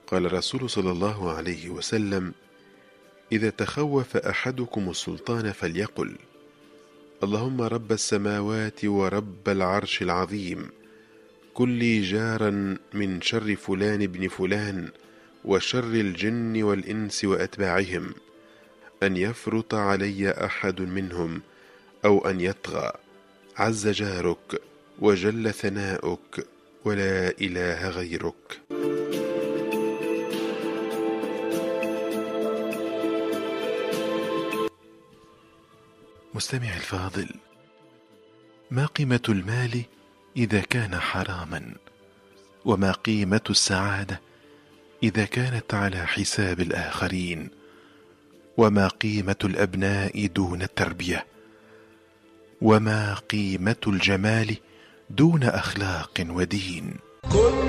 قال الرسول صلى الله عليه وسلم: إذا تخوف أحدكم السلطان فليقل: اللهم رب السماوات ورب العرش العظيم، كن لي جارا من شر فلان بن فلان وشر الجن والإنس وأتباعهم، أن يفرط علي أحد منهم أو أن يطغى، عز جارك وجل ثناؤك ولا إله غيرك. مستمع الفاضل، ما قيمة المال إذا كان حراما؟ وما قيمة السعادة إذا كانت على حساب الآخرين؟ وما قيمة الأبناء دون التربية؟ وما قيمة الجمال دون أخلاق ودين؟